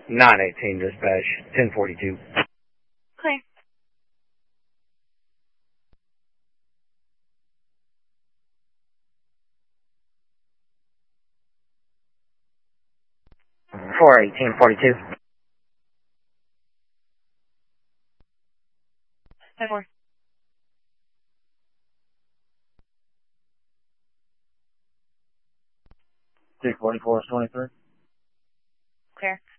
918 dispatch, 1042. Clear. Four 1842. 10-4. 244 23. Clear.